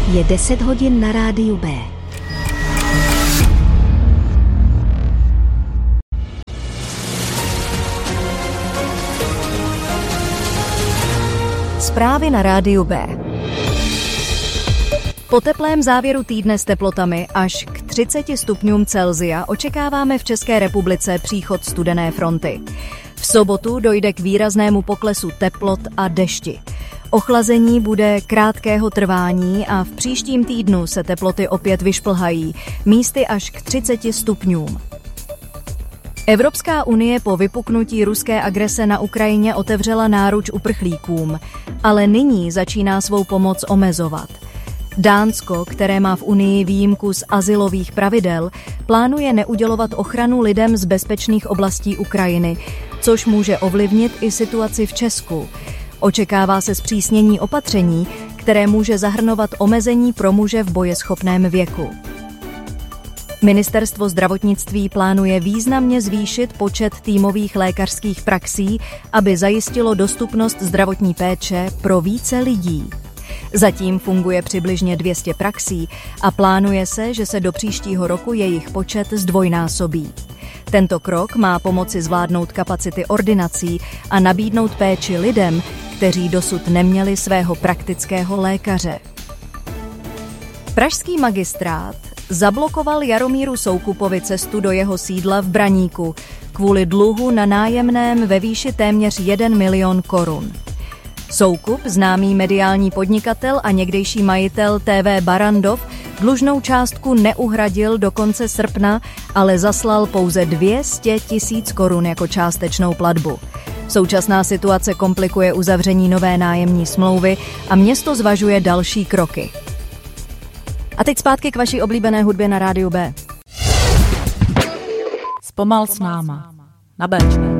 Je 10 hodin na rádiu B. Zprávy na rádiu B. Po teplém závěru týdne s teplotami až k 30 stupňům Celsia očekáváme v České republice příchod studené fronty. V sobotu dojde k výraznému poklesu teplot a dešti. Ochlazení bude krátkého trvání a v příštím týdnu se teploty opět vyšplhají, místy až k 30 stupňům. Evropská unie po vypuknutí ruské agrese na Ukrajině otevřela náruč uprchlíkům, ale nyní začíná svou pomoc omezovat. Dánsko, které má v Unii výjimku z azylových pravidel, plánuje neudělovat ochranu lidem z bezpečných oblastí Ukrajiny, což může ovlivnit i situaci v Česku. Očekává se zpřísnění opatření, které může zahrnovat omezení pro muže v bojeschopném věku. Ministerstvo zdravotnictví plánuje významně zvýšit počet týmových lékařských praxí, aby zajistilo dostupnost zdravotní péče pro více lidí. Zatím funguje přibližně 200 praxí a plánuje se, že se do příštího roku jejich počet zdvojnásobí. Tento krok má pomoci zvládnout kapacity ordinací a nabídnout péči lidem, kteří dosud neměli svého praktického lékaře. Pražský magistrát zablokoval Jaromíru Soukupovi cestu do jeho sídla v Braníku kvůli dluhu na nájemném ve výši téměř 1 milion korun. Soukup, známý mediální podnikatel a někdejší majitel TV Barrandov, dlužnou částku neuhradil do konce srpna, ale zaslal pouze 200 000 korun jako částečnou platbu. Současná situace komplikuje uzavření nové nájemní smlouvy a město zvažuje další kroky. A teď zpátky k vaší oblíbené hudbě na rádiu B. Zpomal s náma. Na Béčku.